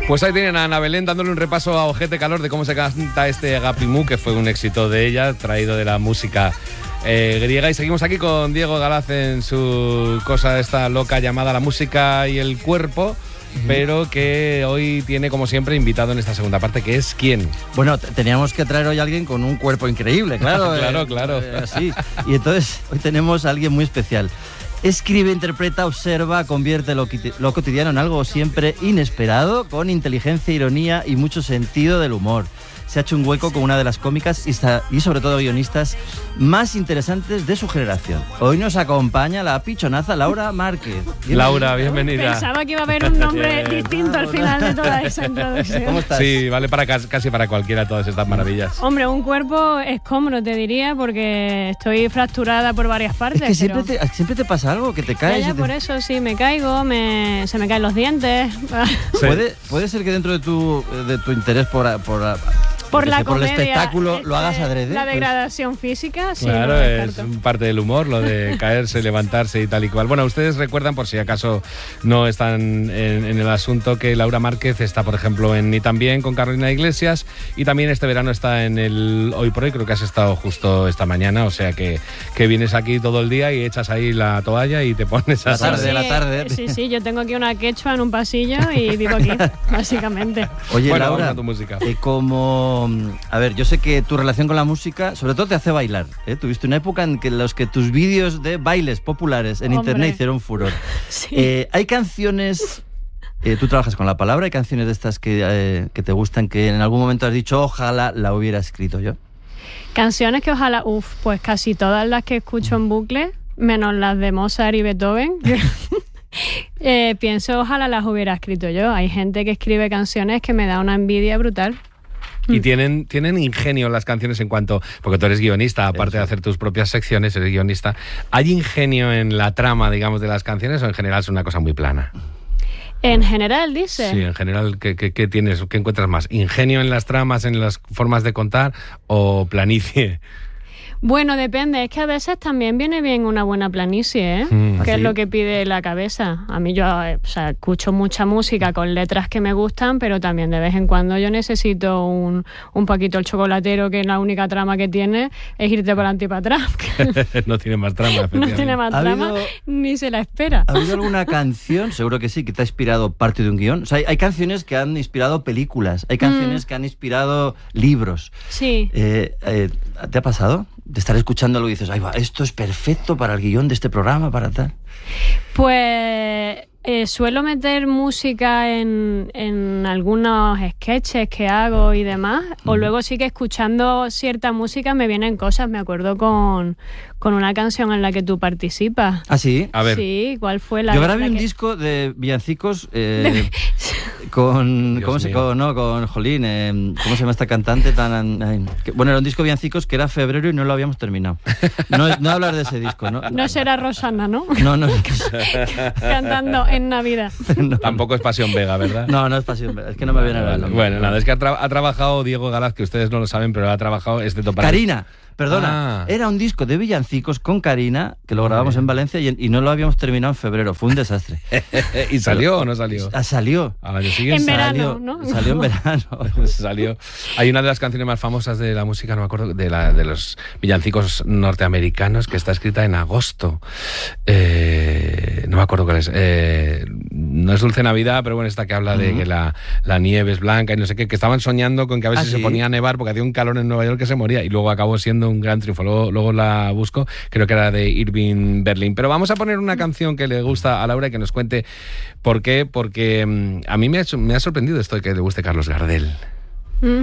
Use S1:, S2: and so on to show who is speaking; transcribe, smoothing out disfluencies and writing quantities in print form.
S1: Pues ahí tienen a Ana Belén dándole un repaso a Ojete Calor de cómo se canta este Agapimú, que fue un éxito de ella, traído de la música griega. Y seguimos aquí con Diego Galaz en su cosa esta loca llamada La música y el cuerpo, pero que hoy tiene, como siempre, invitado en esta segunda parte, que es ¿quién?
S2: Bueno, teníamos que traer hoy a alguien con un cuerpo increíble, claro.
S1: Claro.
S2: Así. Y entonces hoy tenemos a alguien muy especial. Escribe, interpreta, observa, convierte lo cotidiano en algo siempre inesperado, con inteligencia, ironía y mucho sentido del humor. Se ha hecho un hueco con una de las cómicas y sobre todo guionistas más interesantes de su generación. Hoy nos acompaña la pichonaza Laura Márquez.
S1: Laura, bienvenida.
S3: Pensaba que iba a haber un nombre distinto al final de toda esa introducción.
S2: ¿Cómo estás?
S1: Sí, vale para casi para cualquiera todas estas maravillas.
S3: Hombre, un cuerpo escombro, te diría, porque estoy fracturada por varias partes.
S2: Es que siempre te pasa algo, que te caes.
S3: Por eso sí, me caigo, se me caen los dientes.
S1: Sí.
S2: ¿Puede ser que dentro de tu interés por
S3: la comedia,
S2: el espectáculo lo hagas adrede?
S3: La degradación física, sí.
S1: Claro, es parte del humor, lo de caerse, levantarse y tal y cual. Bueno, ustedes recuerdan, por si acaso no están en el asunto, que Laura Márquez está, por ejemplo, en Ni tan bien con Carolina Iglesias, y también este verano está en el Hoy por Hoy. Creo que has estado justo esta mañana, o sea que vienes aquí todo el día y echas ahí la toalla y te pones a
S2: la tarde.
S3: Sí, yo tengo aquí una quechua en un pasillo y vivo aquí, básicamente.
S2: Oye,
S1: bueno,
S2: Laura,
S1: tu música.
S2: A ver, yo sé que tu relación con la música, sobre todo, te hace bailar, ¿eh? Tuviste una época en que tus vídeos de bailes populares en internet hicieron furor.
S3: Sí.
S2: Hay canciones... tú trabajas con la palabra, hay canciones de estas que te gustan, que en algún momento has dicho, ojalá la hubiera escrito yo.
S3: Canciones que ojalá, pues casi todas las que escucho en bucle, menos las de Mozart y Beethoven. Pienso, ojalá las hubiera escrito yo. Hay gente que escribe canciones que me da una envidia brutal.
S1: Y tienen ingenio las canciones en cuanto... Porque tú eres guionista, aparte de hacer tus propias secciones, eres guionista. ¿Hay ingenio en la trama, digamos, de las canciones, o en general es una cosa muy plana?
S3: En general, dice.
S1: Sí, en general, ¿qué tienes? ¿Qué encuentras más? ¿Ingenio en las tramas, en las formas de contar, o planicie?
S3: Depende. Es que a veces también viene bien una buena planicie, ¿eh? Que es lo que pide la cabeza. A mí yo escucho mucha música con letras que me gustan, pero también de vez en cuando yo necesito un Paquito el Chocolatero, que la única trama que tiene es irte para adelante y para atrás.
S1: No tiene más trama.
S3: No tiene más trama, ni se la espera.
S2: ¿Ha habido alguna canción, seguro que sí, que te ha inspirado parte de un guión? O sea, hay canciones que han inspirado películas, hay canciones que han inspirado libros.
S3: Sí.
S2: ¿Te ha pasado? De estar escuchándolo y dices, ay, va, esto es perfecto para el guión de este programa, para tal.
S3: Pues suelo meter música en algunos sketches que hago y demás, o luego sí que escuchando cierta música me vienen cosas. Me acuerdo con una canción en la que tú participas.
S2: ¿Ah, sí?
S1: A ver.
S3: Sí, ¿cuál fue la?
S2: Yo grabé un disco de villancicos con Jolín, ¿cómo se llama esta cantante tan? Bueno, era un disco de villancicos que era febrero y no lo habíamos terminado. No hablar de ese disco, ¿no?
S3: No será Rosana, ¿no?
S2: No.
S3: Cantando en Navidad.
S2: No.
S1: Tampoco es Pasión Vega, ¿verdad?
S2: No es Pasión Vega, es que no me viene a ver.
S1: Bueno, nada, es que ha trabajado Diego Galaz, que ustedes no lo saben, pero ha trabajado para...
S2: Karina. Perdona, era un disco de villancicos con Karina, que lo grabamos en Valencia y no lo habíamos terminado en febrero. Fue un desastre.
S1: ¿Y salió o no salió?
S2: Salió.
S1: Al año siguiente.
S3: En verano, ¿no?
S2: Salió en verano.
S1: Salió. Hay una de las canciones más famosas de la música, no me acuerdo, de los villancicos norteamericanos, que está escrita en agosto. No me acuerdo cuál es. No es Dulce Navidad, pero bueno, esta que habla de que la nieve es blanca y no sé qué, que estaban soñando con que a veces se ponía a nevar porque hacía un calor en Nueva York que se moría, y luego acabó siendo un gran triunfo. Luego la busco, creo que era de Irving Berlin. Pero vamos a poner una canción que le gusta a Laura y que nos cuente por qué, porque a mí me ha sorprendido esto de que le guste Carlos Gardel.